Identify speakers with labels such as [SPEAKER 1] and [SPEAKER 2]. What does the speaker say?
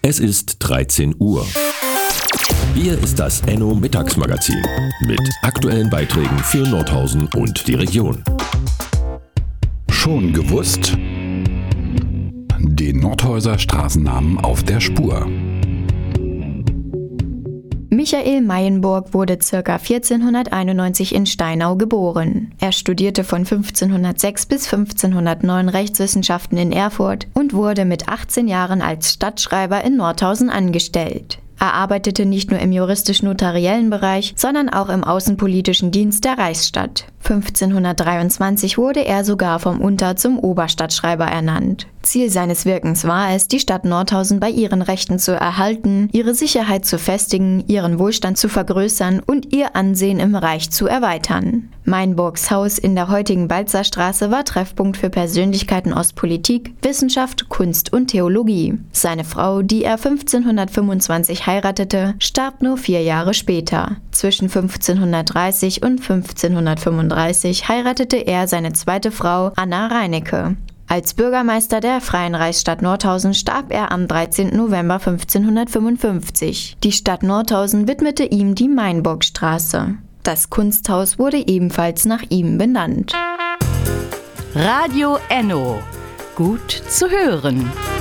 [SPEAKER 1] Es ist 13 Uhr. Hier ist das Enno Mittagsmagazin mit aktuellen Beiträgen für Nordhausen und die Region.
[SPEAKER 2] Schon gewusst? Den Nordhauser Straßennamen auf der Spur.
[SPEAKER 3] Michael Mayenburg wurde ca. 1491 in Steinau geboren. Er studierte von 1506 bis 1509 Rechtswissenschaften in Erfurt und wurde mit 18 Jahren als Stadtschreiber in Nordhausen angestellt. Er arbeitete nicht nur im juristisch-notariellen Bereich, sondern auch im außenpolitischen Dienst der Reichsstadt. 1523 wurde er sogar vom Unter- zum Oberstadtschreiber ernannt. Ziel seines Wirkens war es, die Stadt Nordhausen bei ihren Rechten zu erhalten, ihre Sicherheit zu festigen, ihren Wohlstand zu vergrößern und ihr Ansehen im Reich zu erweitern. Mayenburgs Haus in der heutigen Balzerstraße war Treffpunkt für Persönlichkeiten aus Politik, Wissenschaft, Kunst und Theologie. Seine Frau, die er 1525 heiratete, starb nur 4 Jahre später. Zwischen 1530 und 1535 heiratete er seine zweite Frau Anna Reinecke. Als Bürgermeister der Freien Reichsstadt Nordhausen starb er am 13. November 1555. Die Stadt Nordhausen widmete ihm die Mayenburgstraße. Das Kunsthaus wurde ebenfalls nach ihm benannt.
[SPEAKER 4] Radio Enno. Gut zu hören.